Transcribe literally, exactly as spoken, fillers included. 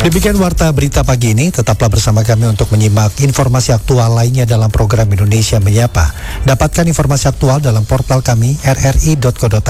Demikian warta berita pagi ini. Tetaplah bersama kami untuk menyimak informasi aktual lainnya dalam program Indonesia Menyapa. Dapatkan informasi aktual dalam portal kami r r i dot co dot i d.